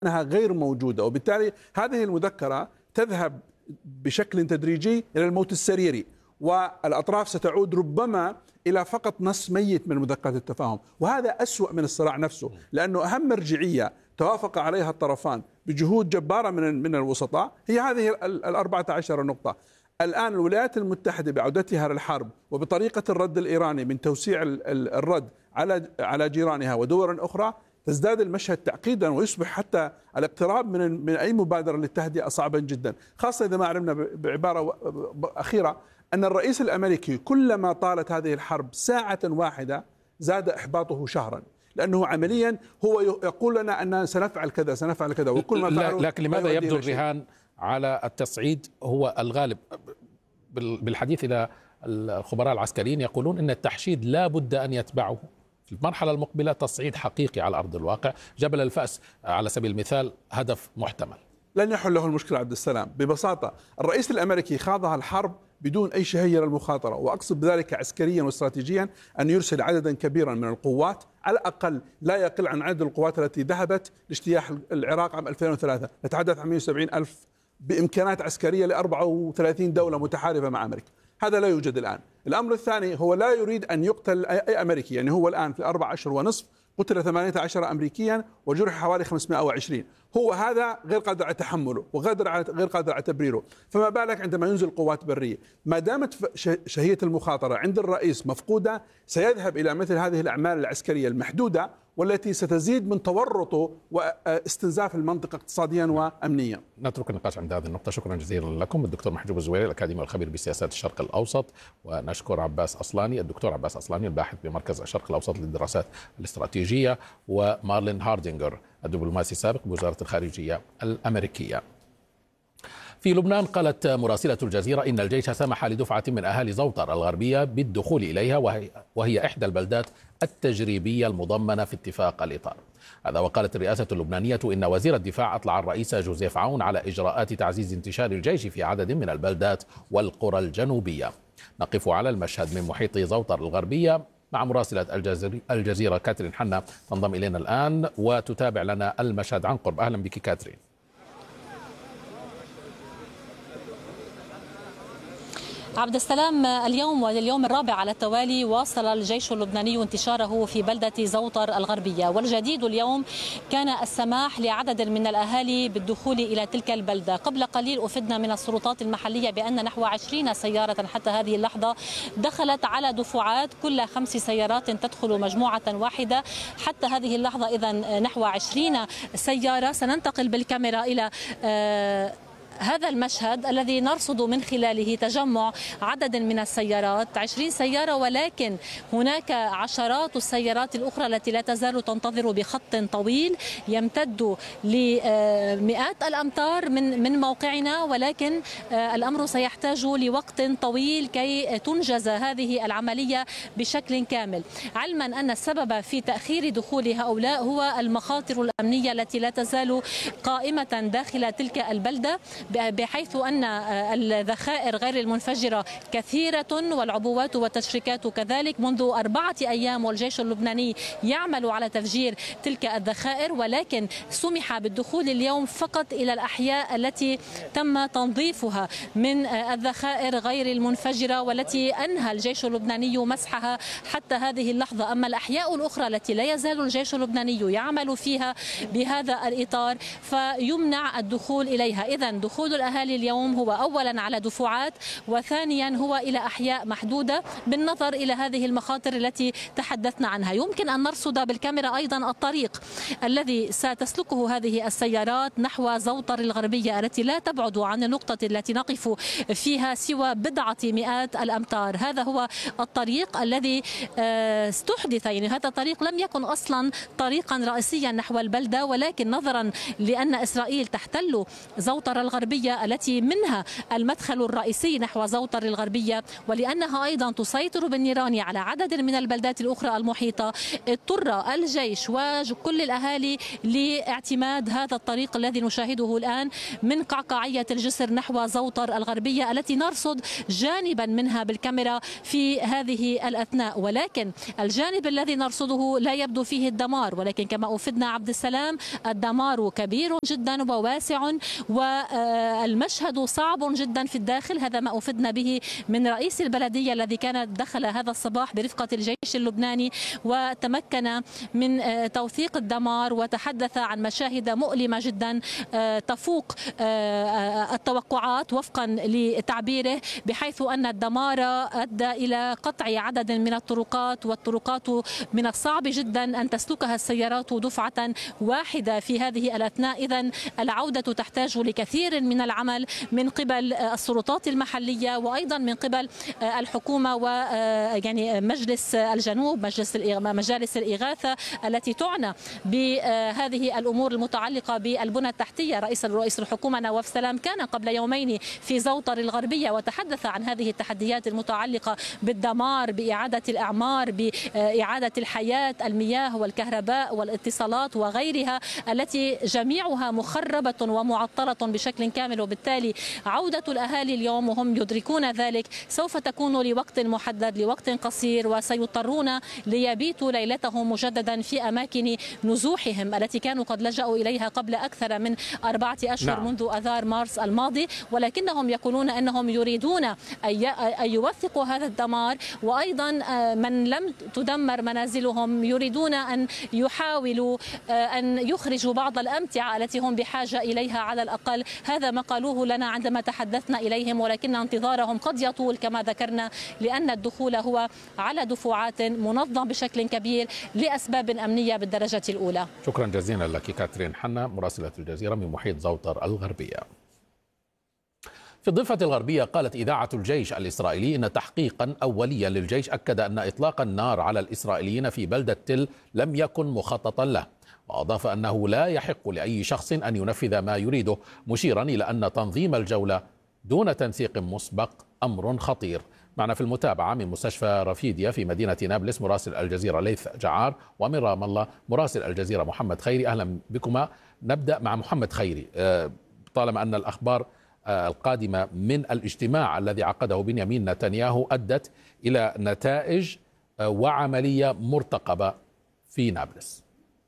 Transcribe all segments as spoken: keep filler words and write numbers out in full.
أنها غير موجودة، وبالتالي هذه المذكرة تذهب بشكل تدريجي إلى الموت السريري، والأطراف ستعود ربما إلى فقط نص ميت من مذكرات التفاهم، وهذا أسوأ من الصراع نفسه، لأنه أهم مرجعية توافق عليها الطرفان بجهود جبارة من من الوسطاء هي هذه الأربعة عشر نقطة. الآن الولايات المتحدة بعودتها للحرب وبطريقة الرد الإيراني من توسيع الرد على على جيرانها ودول أخرى تزداد المشهد تعقيدا، ويصبح حتى الاقتراب من من أي مبادرة للتهدئة صعبا جدا، خاصة إذا ما علمنا بعبارة أخيرة أن الرئيس الأمريكي كلما طالت هذه الحرب ساعة واحدة زاد إحباطه شهرا، لأنه عمليا هو يقول لنا أن سنفعل كذا سنفعل كذا، وكل ما فعلوا. لكن لماذا يبدو الرهان على التصعيد هو الغالب؟ بالحديث إلى الخبراء العسكريين يقولون أن التحشيد لا بد أن يتبعه في المرحلة المقبلة تصعيد حقيقي على أرض الواقع. جبل الفأس على سبيل المثال هدف محتمل. لن يحل له المشكلة عبد السلام. ببساطة الرئيس الأمريكي خاضها الحرب بدون أي شهية للمخاطرة، وأقصد بذلك عسكريا واستراتيجيا أن يرسل عددا كبيرا من القوات، على الأقل لا يقل عن عدد القوات التي ذهبت لاجتياح العراق عام ألفين وثلاثة، نتحدث عن مئة وسبعين ألف بإمكانات عسكرية ل أربعة وثلاثين دولة متحاربة مع أمريكا. هذا لا يوجد الآن. الأمر الثاني هو لا يريد أن يقتل أي أمريكي، يعني هو الآن في أربع أشهر ونصف قتل ثمانية عشر أمريكيا وجرح حوالي خمسمائة وعشرين، هو هذا غير قادر على تحمله وغير غير قادر على تبريره، فما بالك عندما ينزل قوات برية؟ ما دامت شهية المخاطرة عند الرئيس مفقودة سيذهب إلى مثل هذه الأعمال العسكرية المحدودة، والتي ستزيد من تورطه واستنزاف المنطقة اقتصاديا وأمنيا. نترك النقاش عند هذه النقطة. شكرا جزيلا لكم الدكتور محجوب الزويري الأكاديمي والخبير بسياسات الشرق الأوسط، ونشكر عباس أصلاني الدكتور عباس أصلاني الباحث بمركز الشرق الأوسط للدراسات الاستراتيجية، ومارلين هاردينغر الدبلوماسي السابق بوزارة الخارجية الأمريكية. في لبنان قالت مراسلة الجزيرة إن الجيش سمح لدفعة من أهالي زوطر الغربية بالدخول إليها، وهي, وهي إحدى البلدات التجريبية المضمنة في اتفاق الإطار. هذا وقالت الرئاسة اللبنانية إن وزير الدفاع أطلع الرئيس جوزيف عون على إجراءات تعزيز انتشار الجيش في عدد من البلدات والقرى الجنوبية. نقف على المشهد من محيط زوطر الغربية مع مراسلة الجزيرة كاترين حنا تنضم إلينا الآن وتتابع لنا المشهد عن قرب. أهلا بك كاترين. عبد السلام، اليوم ولليوم الرابع على التوالي واصل الجيش اللبناني انتشاره في بلدة زوطر الغربية، والجديد اليوم كان السماح لعدد من الأهالي بالدخول إلى تلك البلدة. قبل قليل أفدنا من السلطات المحلية بأن نحو عشرين سيارة حتى هذه اللحظة دخلت على دفعات، كل خمس سيارات تدخل مجموعة واحدة. حتى هذه اللحظة إذن نحو عشرين سيارة. سننتقل بالكاميرا إلى آه هذا المشهد الذي نرصد من خلاله تجمع عدد من السيارات، عشرين سيارة، ولكن هناك عشرات السيارات الأخرى التي لا تزال تنتظر بخط طويل يمتد لمئات الأمتار من من موقعنا، ولكن الأمر سيحتاج لوقت طويل كي تنجز هذه العملية بشكل كامل، علما أن السبب في تأخير دخول هؤلاء هو المخاطر الأمنية التي لا تزال قائمة داخل تلك البلدة، بحيث أن الذخائر غير المنفجرة كثيرة والعبوات والتشريكات كذلك. منذ أربعة أيام والجيش اللبناني يعمل على تفجير تلك الذخائر، ولكن سمح بالدخول اليوم فقط إلى الأحياء التي تم تنظيفها من الذخائر غير المنفجرة والتي أنهى الجيش اللبناني مسحها حتى هذه اللحظة. أما الأحياء الأخرى التي لا يزال الجيش اللبناني يعمل فيها بهذا الإطار فيمنع الدخول إليها. إذن دخول الأهالي اليوم هو أولا على دفعات، وثانيا هو إلى أحياء محدودة بالنظر إلى هذه المخاطر التي تحدثنا عنها. يمكن أن نرصد بالكاميرا أيضا الطريق الذي ستسلكه هذه السيارات نحو زوطر الغربية التي لا تبعد عن النقطة التي نقف فيها سوى بضعة مئات الأمتار. هذا هو الطريق الذي استحدث، يعني هذا الطريق لم يكن أصلا طريقا رئيسيا نحو البلدة، ولكن نظرا لأن إسرائيل تحتل زوطر الغربية الغربية التي منها المدخل الرئيسي نحو زوطر الغربية، ولأنها أيضا تسيطر بالنيران على عدد من البلدات الأخرى المحيطة، اضطر الجيش وكل الأهالي لاعتماد هذا الطريق الذي نشاهده الآن من قعقاعية الجسر نحو زوطر الغربية التي نرصد جانبا منها بالكاميرا في هذه الأثناء. ولكن الجانب الذي نرصده لا يبدو فيه الدمار، ولكن كما أفدنا عبد السلام الدمار كبير جدا وواسع والمشهد صعب جدا في الداخل. هذا ما أفدنا به من رئيس البلدية الذي كان دخل هذا الصباح برفقة الجيش اللبناني وتمكن من توثيق الدمار وتحدث عن مشاهد مؤلمة جدا تفوق التوقعات وفقا لتعبيره، بحيث أن الدمار أدى إلى قطع عدد من الطرقات، والطرقات من الصعب جدا أن تسلكها السيارات دفعة واحدة في هذه الأثناء. إذن العودة تحتاج لكثير من العمل من قبل السلطات المحلية وأيضا من قبل الحكومة ويعني مجلس الجنوب، مجلس مجالس الإغاثة التي تعنى بهذه الأمور المتعلقة بالبنى التحتية. رئيس رئيس الحكومة نواف سلام كان قبل يومين في زوطر الغربية وتحدث عن هذه التحديات المتعلقة بالدمار، بإعادة الأعمار، بإعادة الحياة، المياه والكهرباء والاتصالات وغيرها التي جميعها مخربة ومعطلة بشكل كامل. وبالتالي عودة الأهالي اليوم وهم يدركون ذلك سوف تكون لوقت محدد، لوقت قصير، وسيضطرون ليبيتوا ليلتهم مجددا في أماكن نزوحهم التي كانوا قد لجأوا إليها قبل أكثر من أربعة أشهر نعم. منذ أذار مارس الماضي. ولكنهم يقولون أنهم يريدون أن يوثقوا هذا الدمار، وأيضا من لم تدمر منازلهم يريدون أن يحاولوا أن يخرجوا بعض الأمتعة التي هم بحاجة إليها على الأقل. هذا ما قالوه لنا عندما تحدثنا إليهم، ولكن انتظارهم قد يطول كما ذكرنا، لأن الدخول هو على دفعات منظم بشكل كبير لأسباب أمنية بالدرجة الأولى. شكرا جزيلا لك كاترين حنا مراسلة الجزيرة من محيط زوطر الغربية. في الضفة الغربية قالت إذاعة الجيش الإسرائيلي إن تحقيقا أوليا للجيش أكد أن إطلاق النار على الإسرائيليين في بلدة تل لم يكن مخططا له، وأضاف أنه لا يحق لأي شخص أن ينفذ ما يريده، مشيرا إلى أن تنظيم الجولة دون تنسيق مسبق أمر خطير. معنا في المتابعة من مستشفى رفيديا في مدينة نابلس مراسل الجزيرة ليث جعار، ومن رام الله مراسل الجزيرة محمد خيري. أهلا بكما. نبدأ مع محمد خيري. طالما أن الأخبار القادمة من الاجتماع الذي عقده بنيامين نتنياهو أدت إلى نتائج وعملية مرتقبة في نابلس.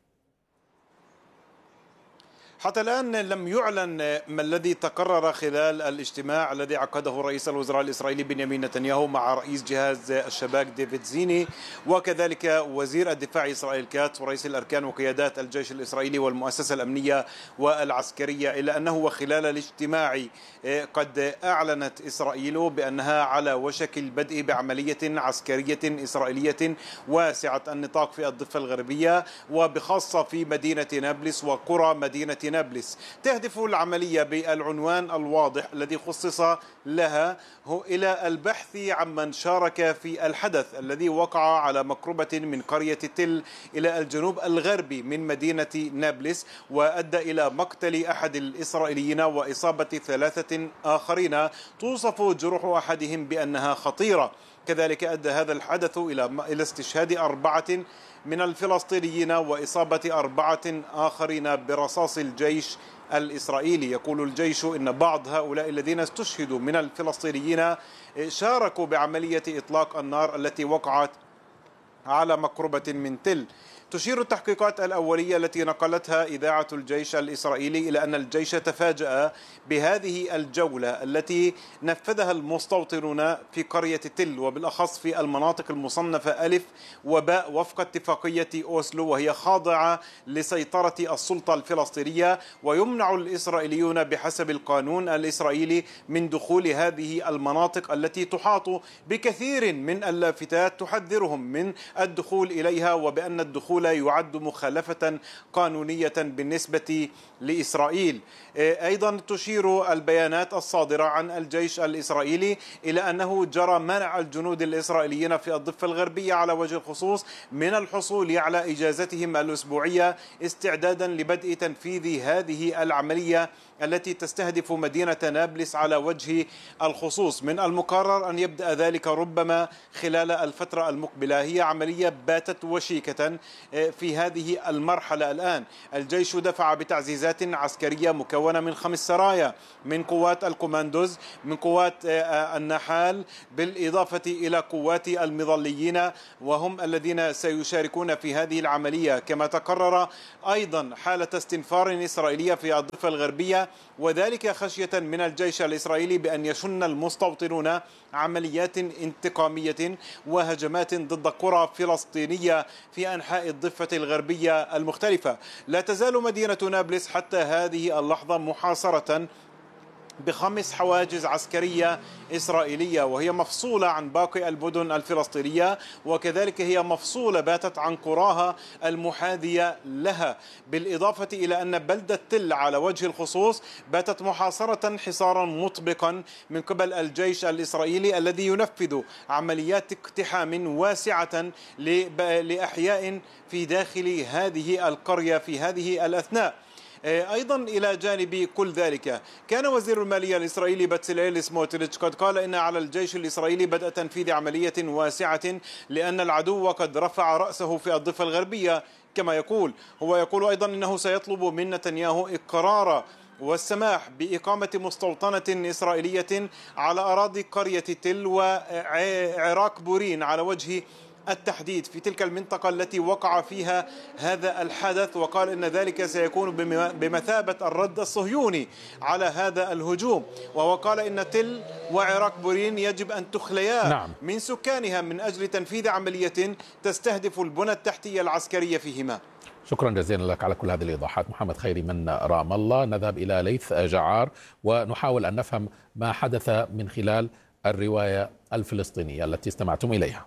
حتى الآن لم يعلن ما الذي تقرر خلال الاجتماع الذي عقده رئيس الوزراء الإسرائيلي بنيامين نتنياهو مع رئيس جهاز الشباك ديفيد زيني، وكذلك وزير الدفاع إسرائيل كاتس ورئيس الأركان وقيادات الجيش الإسرائيلي والمؤسسة الأمنية والعسكرية. إلا أنه وخلال الاجتماع قد أعلنت إسرائيل بأنها على وشك البدء بعملية عسكرية إسرائيلية واسعة النطاق في الضفة الغربية، وبخاصة في مدينة نابلس وقرى مدينة نابلس. تهدف العملية بالعنوان الواضح الذي خصص لها هو إلى البحث عمن شارك في الحدث الذي وقع على مقربة من قرية تل إلى الجنوب الغربي من مدينة نابلس، وأدى إلى مقتل أحد الإسرائيليين وإصابة ثلاثة آخرين توصف جروح أحدهم بأنها خطيرة. كذلك أدى هذا الحدث إلى إلى استشهاد أربعة من الفلسطينيين وإصابة أربعة آخرين برصاص الجيش الإسرائيلي. يقول الجيش إن بعض هؤلاء الذين استشهدوا من الفلسطينيين شاركوا بعملية إطلاق النار التي وقعت على مقربة من تل. تشير التحقيقات الأولية التي نقلتها إذاعة الجيش الإسرائيلي إلى أن الجيش تفاجأ بهذه الجولة التي نفذها المستوطنون في قرية تل، وبالأخص في المناطق المصنفة ألف وباء وفق اتفاقية أوسلو، وهي خاضعة لسيطرة السلطة الفلسطينية، ويمنع الإسرائيليون بحسب القانون الإسرائيلي من دخول هذه المناطق التي تحاط بكثير من اللافتات تحذرهم من الدخول إليها، وبأن الدخول الدخول يعد مخالفة قانونية بالنسبة لإسرائيل. أيضا تشير البيانات الصادرة عن الجيش الإسرائيلي إلى أنه جرى منع الجنود الإسرائيليين في الضفة الغربية على وجه الخصوص من الحصول على إجازتهم الأسبوعية استعدادا لبدء تنفيذ هذه العملية التي تستهدف مدينة نابلس على وجه الخصوص. من المقرر أن يبدأ ذلك ربما خلال الفترة المقبلة. هي عملية باتت وشيكة في هذه المرحلة الآن. الجيش دفع بتعزيزات عسكرية مكونة من خمس سرايا من قوات الكوماندوز، من قوات النحال، بالإضافة إلى قوات المظليين، وهم الذين سيشاركون في هذه العملية. كما تقرر أيضا حالة استنفار إسرائيلية في الضفة الغربية، وذلك خشية من الجيش الإسرائيلي بأن يشن المستوطنون عمليات انتقامية وهجمات ضد قرى فلسطينية في أنحاء الضفة الغربية المختلفة. لا تزال مدينة نابلس حتى هذه اللحظة محاصرة بخمس حواجز عسكرية إسرائيلية، وهي مفصولة عن باقي المدن الفلسطينية، وكذلك هي مفصولة باتت عن قراها المحاذية لها، بالإضافة إلى أن بلدة تل على وجه الخصوص باتت محاصرة حصارا مطبقا من قبل الجيش الإسرائيلي الذي ينفذ عمليات اقتحام واسعة لأحياء في داخل هذه القرية في هذه الأثناء. أيضا إلى جانب كل ذلك، كان وزير المالية الإسرائيلي بتسليل سموتريتش قد قال إن على الجيش الإسرائيلي بدء تنفيذ عملية واسعة لأن العدو قد رفع رأسه في الضفة الغربية. كما يقول هو يقول أيضا إنه سيطلب من نتنياهو إقرار والسماح بإقامة مستوطنة إسرائيلية على أراضي قرية تل وعراق بورين على وجه التحديد في تلك المنطقة التي وقع فيها هذا الحدث، وقال إن ذلك سيكون بمثابة الرد الصهيوني على هذا الهجوم. وهو قال إن تل وعراق بورين يجب أن تخليا نعم. من سكانها من أجل تنفيذ عملية تستهدف البنى التحتية العسكرية فيهما. شكرا جزيلا لك على كل هذه الإيضاحات محمد خيري من رام الله. نذهب إلى ليث جعار ونحاول أن نفهم ما حدث من خلال الرواية الفلسطينية التي استمعتم إليها.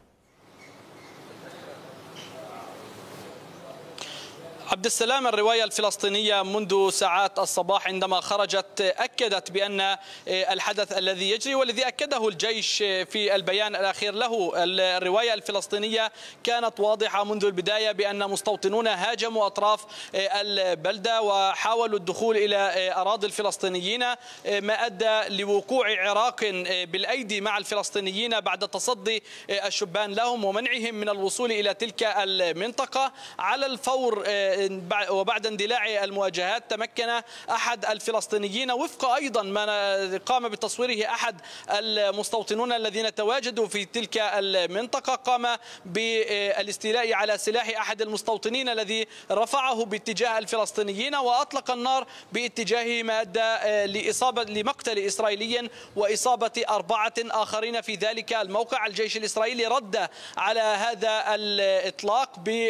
عبد السلام، الرواية الفلسطينية منذ ساعات الصباح عندما خرجت أكدت بأن الحدث الذي يجري والذي أكده الجيش في البيان الأخير له، الرواية الفلسطينية كانت واضحة منذ البداية بأن مستوطنون هاجموا أطراف البلدة وحاولوا الدخول إلى أراضي الفلسطينيين، ما أدى لوقوع عراق بالأيدي مع الفلسطينيين بعد تصدي الشبان لهم ومنعهم من الوصول إلى تلك المنطقة. على الفور وبعد اندلاع المواجهات تمكن أحد الفلسطينيين وفق أيضا ما قام بتصويره أحد المستوطنون الذين تواجدوا في تلك المنطقة، قام بالاستيلاء على سلاح أحد المستوطنين الذي رفعه باتجاه الفلسطينيين وأطلق النار باتجاهه، ما أدى لإصابة لمقتل إسرائيلي وإصابة أربعة آخرين في ذلك الموقع. الجيش الإسرائيلي رد على هذا الإطلاق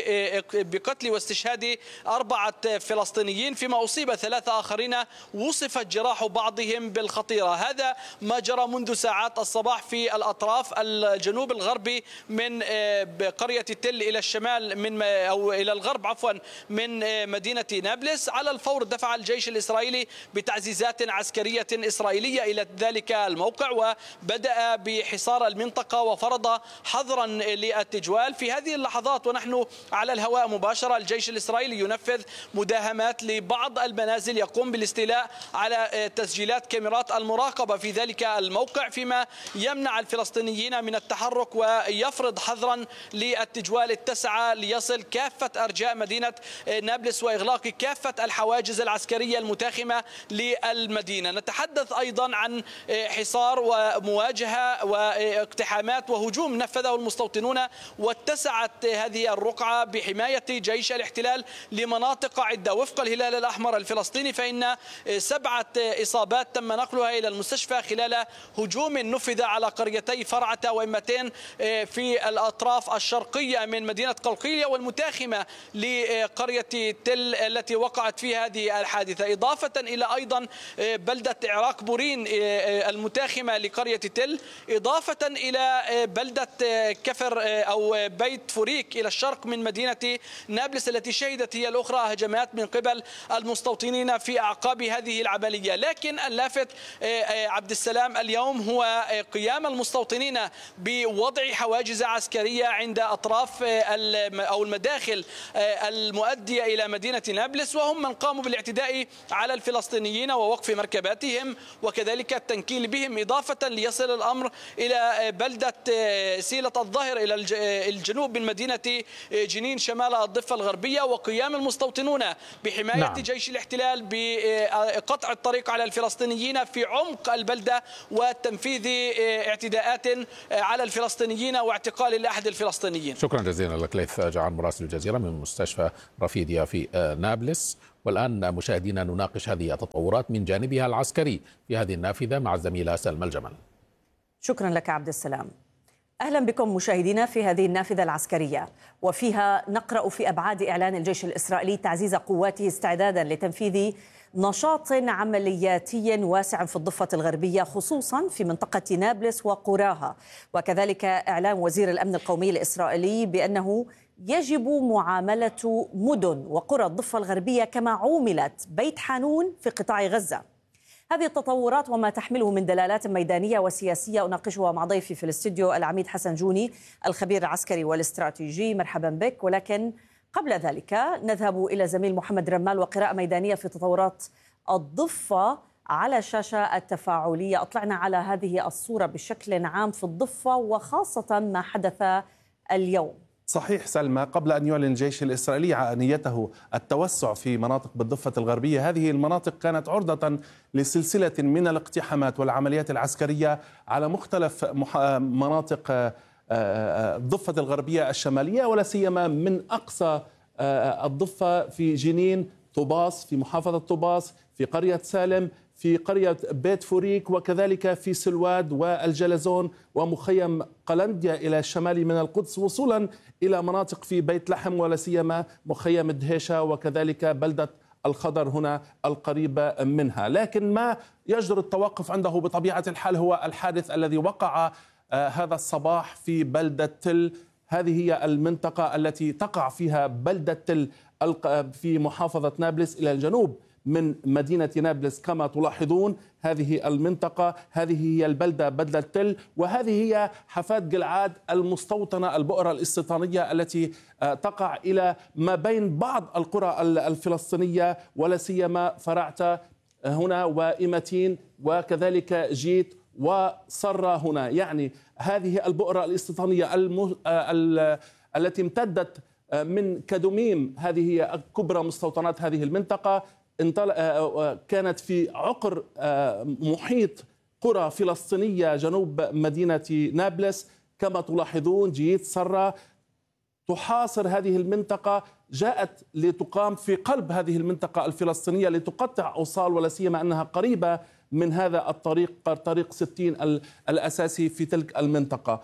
بقتل واستشهاد أربعة فلسطينيين، فيما أصيب ثلاثة آخرين وصفت جراح بعضهم بالخطيرة. هذا ما جرى منذ ساعات الصباح في الأطراف الجنوب الغربي من قرية تل إلى الشمال من أو إلى الغرب عفوا من مدينة نابلس. على الفور دفع الجيش الإسرائيلي بتعزيزات عسكرية إسرائيلية إلى ذلك الموقع وبدأ بحصار المنطقة وفرض حظرا للتجوال. في هذه اللحظات ونحن على الهواء مباشرة الجيش الإسرائيلي ينفذ مداهمات لبعض المنازل، يقوم بالاستيلاء على تسجيلات كاميرات المراقبة في ذلك الموقع، فيما يمنع الفلسطينيين من التحرك ويفرض حظرا للتجوال التسعة ليصل كافة أرجاء مدينة نابلس وإغلاق كافة الحواجز العسكرية المتاخمة للمدينة. نتحدث أيضا عن حصار ومواجهة واقتحامات وهجوم نفذه المستوطنون، واتسعت هذه الرقعة بحماية جيش الاحتلال لمناطق عدة. وفق الهلال الأحمر الفلسطيني فإن سبعة إصابات تم نقلها إلى المستشفى خلال هجوم نفذ على قريتي فرعة وإمتين في الأطراف الشرقية من مدينة قلقيلية والمتاخمة لقرية تل التي وقعت في هذه الحادثة، إضافة إلى أيضا بلدة عراق بورين المتاخمة لقرية تل، إضافة إلى بلدة كفر أو بيت فوريك إلى الشرق من مدينة نابلس التي شهدت هي الأخرى هجمات من قبل المستوطنين في أعقاب هذه العملية. لكن اللافت عبد السلام اليوم هو قيام المستوطنين بوضع حواجز عسكرية عند أطراف أو المداخل المؤدية إلى مدينة نابلس، وهم من قاموا بالاعتداء على الفلسطينيين ووقف مركباتهم وكذلك التنكيل بهم، إضافة ليصل الأمر إلى بلدة سيلة الظهر إلى الجنوب من مدينة جنين شمال الضفة الغربية، وقيام المستوطنون بحماية نعم. جيش الاحتلال بقطع الطريق على الفلسطينيين في عمق البلدة وتنفيذ اعتداءات على الفلسطينيين واعتقال الأحد الفلسطينيين. شكرا جزيلا لك ليث جعان مراسل الجزيرة من مستشفى رفيديا في نابلس. والآن مشاهدينا نناقش هذه التطورات من جانبها العسكري في هذه النافذة مع الزميلة سلمى الجمل. شكرا لك عبد السلام. أهلا بكم مشاهدينا في هذه النافذة العسكرية، وفيها نقرأ في أبعاد إعلان الجيش الإسرائيلي تعزيز قواته استعدادا لتنفيذ نشاط عملياتي واسع في الضفة الغربية خصوصا في منطقة نابلس وقراها، وكذلك إعلان وزير الأمن القومي الإسرائيلي بأنه يجب معاملة مدن وقرى الضفة الغربية كما عوملت بيت حانون في قطاع غزة. هذه التطورات وما تحمله من دلالات ميدانية وسياسية أناقشها مع ضيفي في الاستوديو العميد حسن جوني الخبير العسكري والاستراتيجي. مرحبا بك. ولكن قبل ذلك نذهب إلى زميل محمد رمال وقراءة ميدانية في تطورات الضفة على الشاشة التفاعلية. أطلعنا على هذه الصورة بشكل عام في الضفة وخاصة ما حدث اليوم. صحيح سلمى، قبل أن يعلن الجيش الإسرائيلي عن نيته التوسع في مناطق بالضفة الغربية، هذه المناطق كانت عرضة لسلسلة من الاقتحامات والعمليات العسكرية على مختلف مناطق الضفة الغربية الشمالية، ولا سيما من أقصى الضفة في جنين، طوباس في محافظة طوباس، في قرية سالم، في قرية بيت فوريك، وكذلك في سلواد والجلزون ومخيم قلنديا إلى الشمال من القدس، وصولا إلى مناطق في بيت لحم ولا سيما مخيم دهيشة وكذلك بلدة الخضر هنا القريبة منها. لكن ما يجدر التوقف عنده بطبيعة الحال هو الحادث الذي وقع هذا الصباح في بلدة تل. هذه هي المنطقة التي تقع فيها بلدة تل في محافظة نابلس إلى الجنوب من مدينة نابلس كما تلاحظون. هذه المنطقة، هذه هي البلدة بلدة تل، وهذه هي حفاة جلعاد المستوطنة البؤرة الاستيطانية التي تقع إلى ما بين بعض القرى الفلسطينية ولا سيما فرعتة هنا وإمتين وكذلك جيت وصرة هنا. يعني هذه البؤرة الاستيطانية الم... ال... التي امتدت من كدميم، هذه هي كبرى مستوطنات هذه المنطقة، كانت في عقر محيط قرى فلسطينية جنوب مدينة نابلس كما تلاحظون. جيت سرة تحاصر هذه المنطقة، جاءت لتقام في قلب هذه المنطقة الفلسطينية لتقطع أوصال ولا سيما أنها قريبة من هذا الطريق، طريق ستين الأساسي في تلك المنطقة.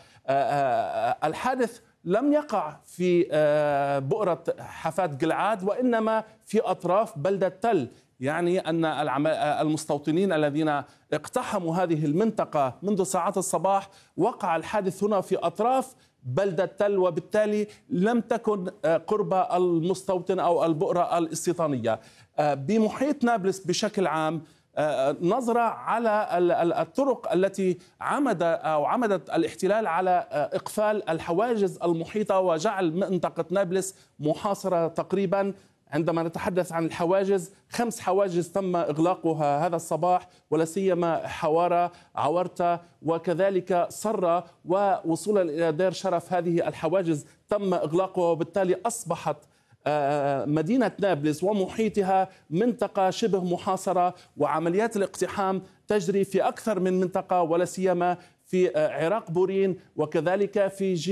الحادث لم يقع في بؤرة حفاة جلعاد وإنما في أطراف بلدة تل، يعني أن المستوطنين الذين اقتحموا هذه المنطقة منذ ساعات الصباح وقع الحادث هنا في أطراف بلدة تل، وبالتالي لم تكن قرب المستوطن أو البؤرة الاستيطانية. بمحيط نابلس بشكل عام نظرة على الطرق التي عمد أو عمدت الاحتلال على إقفال الحواجز المحيطة وجعل منطقة نابلس محاصرة تقريبا. عندما نتحدث عن الحواجز، خمس حواجز تم إغلاقها هذا الصباح ولا سيما حوارة، عورتة وكذلك صرة، ووصولا إلى دير شرف هذه الحواجز تم إغلاقها، وبالتالي أصبحت مدينة نابلس ومحيطها منطقة شبه محاصرة، وعمليات الاقتحام تجري في أكثر من منطقة ولا سيما في عراق بورين وكذلك في جيت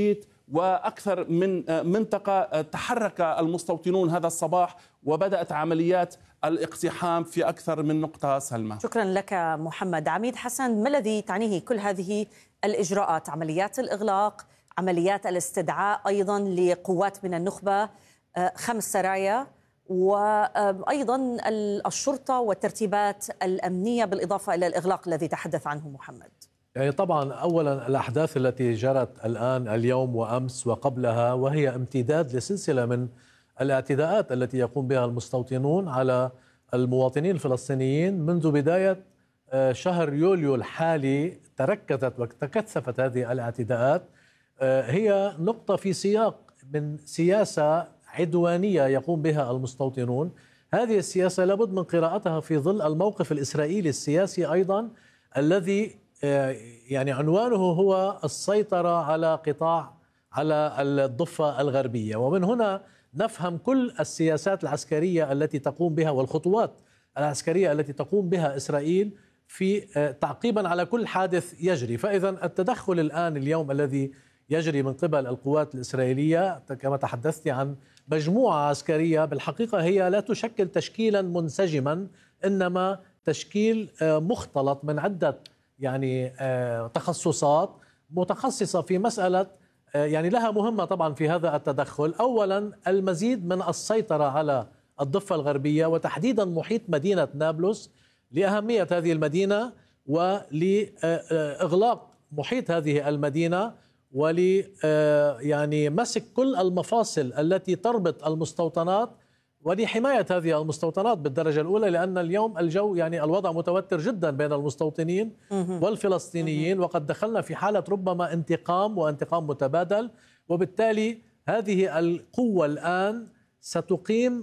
وأكثر من منطقة تحرك المستوطنون هذا الصباح وبدأت عمليات الاقتحام في أكثر من نقطة. سلمى، شكرا لك محمد. عميد حسن، ما الذي تعنيه كل هذه الإجراءات؟ عمليات الإغلاق، عمليات الاستدعاء أيضا لقوات من النخبة، خمس سرايا، وأيضا الشرطة والترتيبات الأمنية، بالإضافة إلى الإغلاق الذي تحدث عنه محمد. يعني طبعا أولا الأحداث التي جرت الآن اليوم وأمس وقبلها، وهي امتداد لسلسلة من الاعتداءات التي يقوم بها المستوطنون على المواطنين الفلسطينيين منذ بداية شهر يوليو الحالي. تركزت وتكثفت هذه الاعتداءات، هي نقطة في سياق من سياسة عدوانية يقوم بها المستوطنون. هذه السياسة لابد من قراءتها في ظل الموقف الإسرائيلي السياسي أيضا، الذي يعني عنوانه هو السيطرة على قطاع على الضفة الغربية. ومن هنا نفهم كل السياسات العسكرية التي تقوم بها والخطوات العسكرية التي تقوم بها إسرائيل في تعقيبا على كل حادث يجري. فإذا التدخل الآن اليوم الذي يجري من قبل القوات الإسرائيلية كما تحدثت عن مجموعة عسكرية، بالحقيقة هي لا تشكل تشكيلا منسجما، إنما تشكيل مختلط من عدة يعني تخصصات متخصصة في مسألة يعني لها مهمة طبعا في هذا التدخل. أولا المزيد من السيطرة على الضفة الغربية وتحديدا محيط مدينة نابلس، لأهمية هذه المدينة ولإغلاق محيط هذه المدينة ول يعني مسك كل المفاصل التي تربط المستوطنات ولحماية هذه المستوطنات بالدرجة الأولى، لأن اليوم الجو يعني الوضع متوتر جدا بين المستوطنين والفلسطينيين، وقد دخلنا في حالة ربما انتقام وانتقام متبادل. وبالتالي هذه القوة الآن ستقيم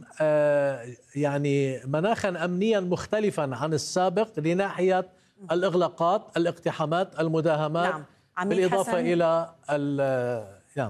يعني مناخا أمنيا مختلفا عن السابق لناحية الإغلاقات، الاقتحامات، المداهمات. نعم. بالإضافة حسن. إلى نعم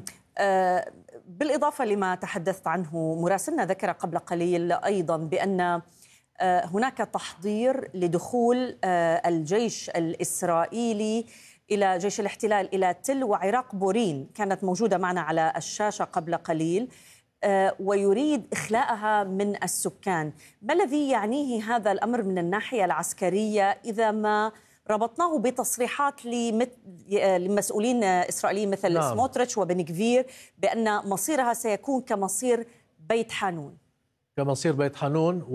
آه بالإضافة لما تحدثت عنه مراسلنا ذكر قبل قليل أيضا بأن آه هناك تحضير لدخول آه الجيش الإسرائيلي إلى جيش الاحتلال إلى تل وعراق بورين، كانت موجودة معنا على الشاشة قبل قليل، آه ويريد إخلاءها من السكان. ما الذي يعنيه هذا الأمر من الناحية العسكرية إذا ما ربطناه بتصريحات لمسؤولين إسرائيليين مثل نعم. سموتريتش وبن غفير بأن مصيرها سيكون كمصير بيت حانون؟ كمصير بيت حانون.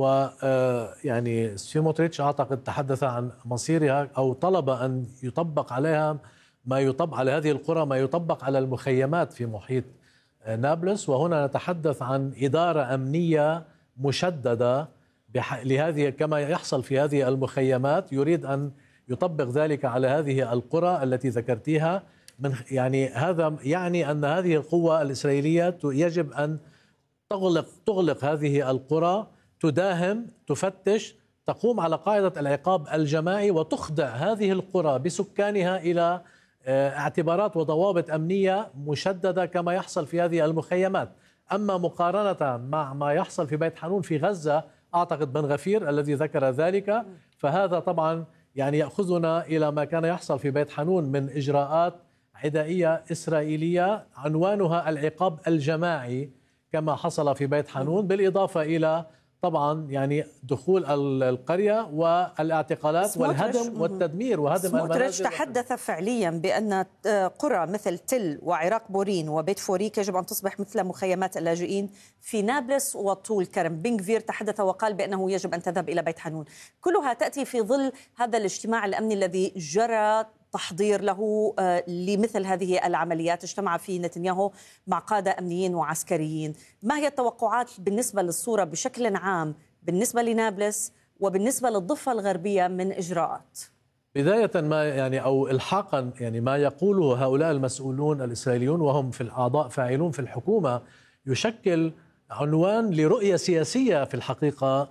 ويعني سموتريتش أعتقد تحدث عن مصيرها أو طلب أن يطبق عليها ما يطبق على هذه القرى ما يطبق على المخيمات في محيط نابلس. وهنا نتحدث عن إدارة أمنية مشددة لهذه كما يحصل في هذه المخيمات، يريد أن يطبق ذلك على هذه القرى التي ذكرتيها. من يعني هذا يعني أن هذه القوة الإسرائيلية يجب أن تغلق تغلق هذه القرى، تداهم، تفتش، تقوم على قاعدة العقاب الجماعي، وتخضع هذه القرى بسكانها إلى اعتبارات وضوابط أمنية مشددة كما يحصل في هذه المخيمات. أما مقارنة مع ما يحصل في بيت حانون في غزة، أعتقد بن غفير الذي ذكر ذلك، فهذا طبعا يعني يأخذنا إلى ما كان يحصل في بيت حانون من إجراءات عدائية إسرائيلية عنوانها العقاب الجماعي كما حصل في بيت حانون، بالإضافة إلى طبعا يعني دخول القرية والاعتقالات والهدم والتدمير وهدم المنازل. سموتريتش تحدث فعليا بأن قرى مثل تل وعراق بورين وبيت فوريك يجب أن تصبح مثل مخيمات اللاجئين في نابلس وطول كرم. بن غفير تحدث وقال بأنه يجب أن تذهب إلى بيت حانون. كلها تأتي في ظل هذا الاجتماع الأمني الذي جرى تحضير له لمثل هذه العمليات، اجتمع فيه نتنياهو مع قادة أمنيين وعسكريين. ما هي التوقعات بالنسبة للصورة بشكل عام بالنسبة لنابلس وبالنسبة للضفة الغربية من إجراءات؟ بداية ما يعني أو إلحاقا يعني ما يقوله هؤلاء المسؤولون الإسرائيليون وهم في الأعضاء فاعلون في الحكومة يشكل عنوان لرؤية سياسية في الحقيقة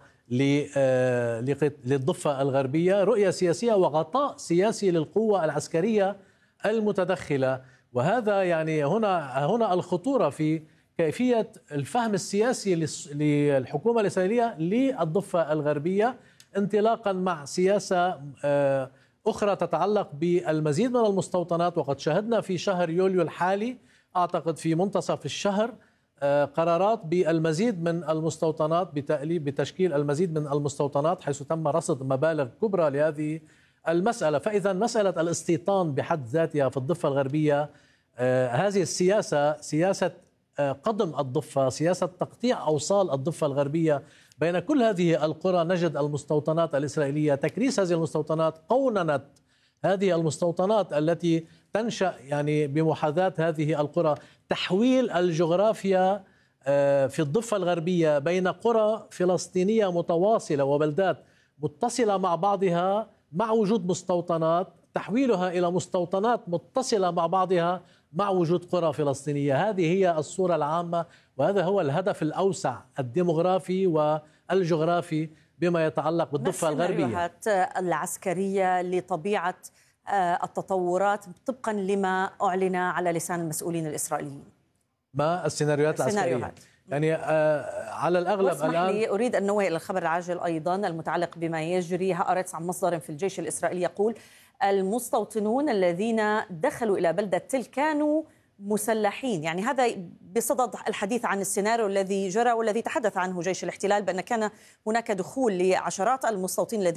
للضفة الغربية، رؤية سياسية وغطاء سياسي للقوة العسكرية المتدخلة. وهذا يعني هنا هنا الخطورة في كيفية الفهم السياسي للحكومة الإسرائيلية للضفة الغربية، انطلاقا مع سياسة أخرى تتعلق بالمزيد من المستوطنات. وقد شاهدنا في شهر يوليو الحالي أعتقد في منتصف الشهر قرارات بالمزيد من المستوطنات، بتأليف بتشكيل المزيد من المستوطنات، حيث تم رصد مبالغ كبرى لهذه المسألة. فإذا مسألة الاستيطان بحد ذاتها في الضفة الغربية، هذه السياسة سياسة قضم الضفة، سياسة تقطيع أوصال الضفة الغربية بين كل هذه القرى. نجد المستوطنات الإسرائيلية تكريس هذه المستوطنات، قوننت هذه المستوطنات التي تنشأ يعني بمحاذاة هذه القرى، تحويل الجغرافيا في الضفة الغربية بين قرى فلسطينية متواصلة وبلدات متصلة مع بعضها مع وجود مستوطنات، تحويلها إلى مستوطنات متصلة مع بعضها مع وجود قرى فلسطينية. هذه هي الصورة العامة، وهذا هو الهدف الأوسع الديمغرافي والجغرافي بما يتعلق بالضفة الغربية. ما السيناريوهات العسكرية لطبيعة التطورات طبقا لما أعلن على لسان المسؤولين الإسرائيليين؟ ما السيناريوهات العسكرية؟ يعني آه على الأغلب الآن لي أريد أن نوه إلى الخبر العاجل أيضا المتعلق بما يجري. هآرتس عن مصدر في الجيش الإسرائيلي يقول المستوطنون الذين دخلوا إلى بلدة تل كانوا مسلحين. يعني هذا بصدد الحديث عن السيناريو الذي جرى والذي تحدث عنه جيش الاحتلال، بأن كان هناك دخول لعشرات المستوطنين الذين